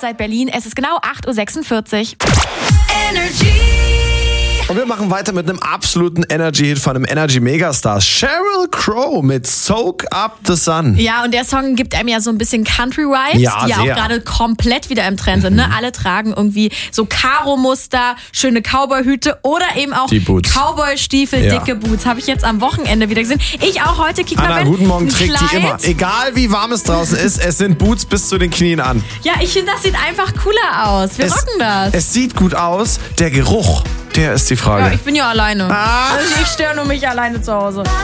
Nordseite Berlin. Es ist genau 8:46 Uhr. Energy. Und wir machen weiter mit einem absoluten Energy-Hit von einem Energy-Megastar. Sheryl Crow mit Soak Up the Sun. Ja, und der Song gibt einem ja so ein bisschen Country-Vibes, Ja, die ja sehr. auch gerade komplett wieder im Trend sind. Ne? Alle tragen irgendwie so Karo-Muster, schöne Cowboy-Hüte oder eben auch Die Boots. Cowboy-Stiefel, Ja. dicke Boots. Habe ich jetzt am Wochenende wieder gesehen. Ich auch heute. Kick mal, Anna, Ben, guten Morgen, ein trägt die Kleid. immer. Egal wie warm es draußen ist, es sind Boots bis zu den Knien an. Ja, ich finde, das sieht einfach cooler aus. Wir rocken das. Es sieht gut aus. Der Geruch, der ist die Frage. Ja, ich bin ja alleine. Ah. Also ich störe nur mich alleine zu Hause.